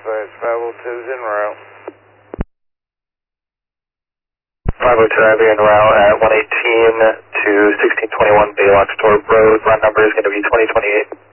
dispatch, 502's en route. 502 I'll be en route at 118 to 1621 Baylock Store Road. Run number is going to be 2028.